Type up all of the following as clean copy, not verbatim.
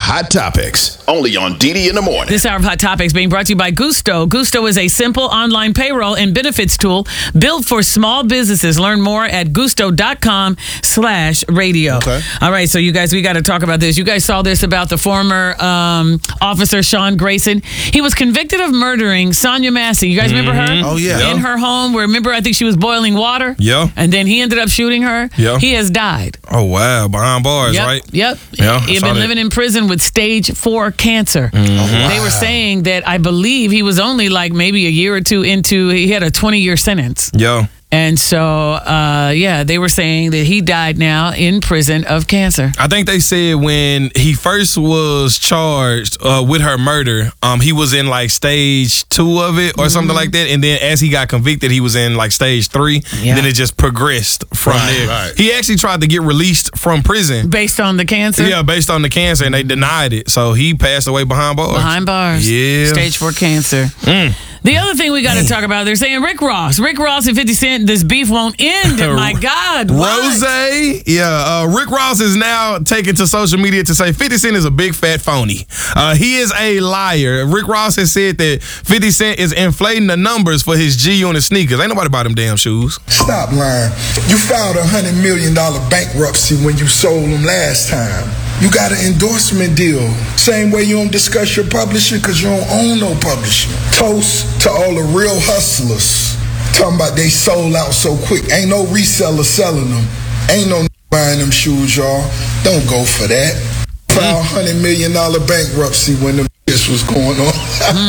Hot Topics, only on DD in the Morning. This hour of Hot Topics being brought to you by Gusto. Gusto is a simple online payroll and benefits tool built for small businesses. Learn more at gusto.com/radio. Okay. All right, so you guys, we got to talk about this. You guys saw this about the former officer, Sean Grayson. He was convicted of murdering Sonia Massey. You guys remember her? Oh, yeah. In her home, where remember, I think she was boiling water. Yeah. And then he ended up shooting her. Yeah. He has died. Oh, wow. Behind bars, Yep, right? Yep. Yeah, He had I saw been that. living in prison with stage 4 cancer. They were saying that I believe he was only like maybe a year or two into, he had a 20-year sentence. Yeah. And so, they were saying that he died now in prison of cancer. I think they said when he first was charged with her murder, he was in like stage 2 of it or something like that. And then as he got convicted, he was in like stage 3. Yeah. Then it just progressed from there. Right. He actually tried to get released from prison. Based on the cancer? Yeah, based on the cancer, and they denied it. So he passed away behind bars. Behind bars. Yeah. Stage 4 cancer. The other thing we got to talk about, they're saying Rick Ross and 50 Cent, this beef won't end. My God. why? Rose, Rick Ross is now taken to social media to say 50 Cent is a big fat phony. He is a liar. Rick Ross has said that 50 Cent is inflating the numbers for his G-Unit sneakers. Ain't nobody buy them damn shoes. Stop lying. You filed a $100 million bankruptcy when you sold them last time. You got an endorsement deal. Same way you don't discuss your publisher because you don't own no publisher. Toast to all the real hustlers. Talking about they sold out so quick. Ain't no reseller selling them. Ain't no buying them shoes, y'all. Don't go for that. Filed $100 million bankruptcy when the this was going on.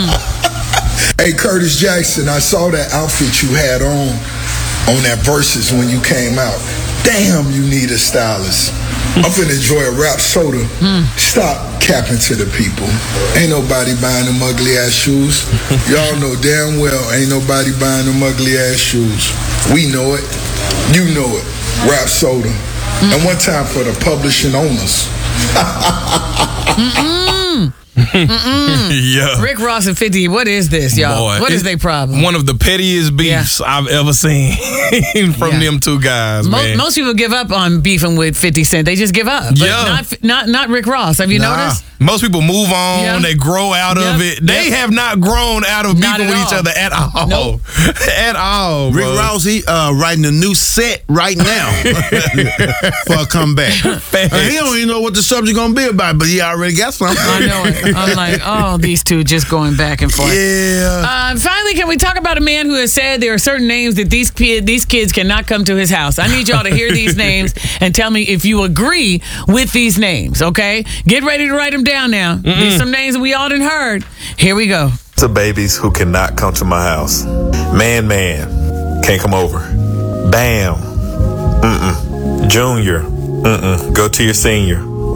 Hey, Curtis Jackson, I saw that outfit you had on that Versus when you came out. Damn, you need a stylist. I'm finna enjoy a rap soda. Stop capping to the people. Ain't nobody buying them ugly ass shoes. Y'all know damn well ain't nobody buying them ugly ass shoes. We know it. You know it. Rap soda. And one time for the publishing owners. Yeah. Rick Ross and 50, what is this, y'all? Boy, What is it's their problem? One of the pettiest beefs I've ever seen from them two guys, man. Most people give up on beefing with 50 Cent. They just give up. But Yeah. not Rick Ross. Have you noticed? Most people move on. Yeah. They grow out of Yep. it. They have not grown out of Not beefing at with each all. other at all. Nope. At all, Rick bro. Ross, he writing a new set right now for a comeback. He don't even know what the subject gonna be about, but he already got something. I know it. I'm like, oh, these two just going back and forth. Yeah. Finally, can we talk about a man who has said there are certain names that these kids cannot come to his house? I need y'all to hear these names and tell me if you agree with these names, okay? Get ready to write them down now. These some names that we all done heard. Here we go. To babies who cannot come to my house. Man, can't come over. Bam, Junior, go to your senior.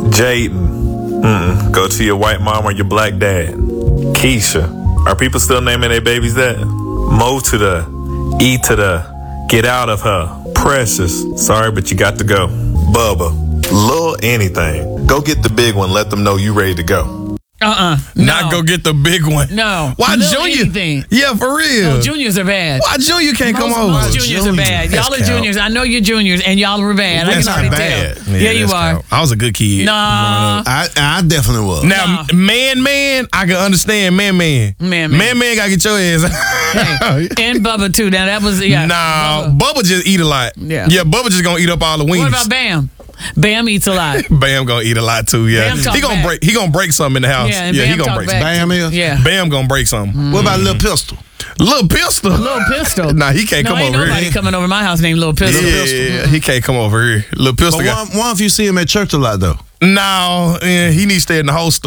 Jaden, go to your white mom or your black dad. Keisha, are people still naming their babies that? Mo to the, E to the, get out of her. Precious, sorry but you got to go. Bubba, Lil anything. Go get the big one, let them know you ready to go. Not go get the big one. No. Why Lil Junior? anything. Yeah, for real. No, juniors are bad. Why Junior can't come over? Most juniors are bad. Y'all are juniors. I know you're juniors, and y'all are bad. That's I can not already bad. tell. Yeah, you that's are. cool. I was a good kid. Nah. I definitely was. Now, man, I can understand man. Man. Man gotta get your ass. Hey, and Bubba, too. Now, that was, yeah. Nah, Bubba. Bubba just eat a lot. Yeah. Yeah, Bubba just gonna eat up all the wings. What about Bam? Bam eats a lot. Bam gonna eat a lot too, yeah. Bam talk He gonna back. break something in the house. Yeah, and he Bam gonna talk break back. something. Bam is? Yeah. Bam gonna break something. What about Lil Pistol? Little Pistol. Little Pistol. Nah, he can't come ain't over nobody here. coming over my house named Little Pistol. Yeah, he can't come over here. Little Pistol But got... one if you see him at church a lot, though. No, he needs to stay in the holster.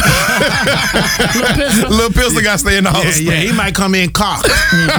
Little Pistol got to stay in the holster. Yeah, he might come in cocked.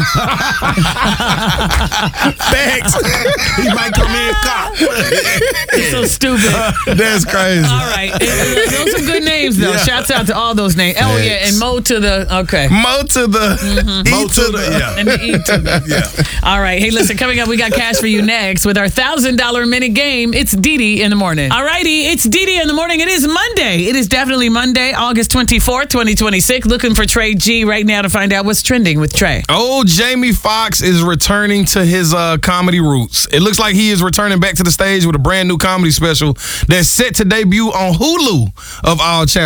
Facts. He might come in cocked. It's so stupid. That's crazy. All right. Those are good names, though. Yeah. Shouts out to all those names. Oh, yeah. And Mo to the, okay. Mo to the, Mo to the, yeah. And the E to the. Yeah. All right. Hey, listen, coming up, we got cash for you next with our $1,000 minute game. It's DD in the morning. All righty. It's DD in the morning. It is Monday. It is definitely Monday, August 24th, 2026. Looking for Trey G right now to find out what's trending with Trey. Oh, Jamie Foxx is returning to his comedy roots. It looks like he is returning back to the stage with a brand new comedy special that's set to debut on Hulu of all channels.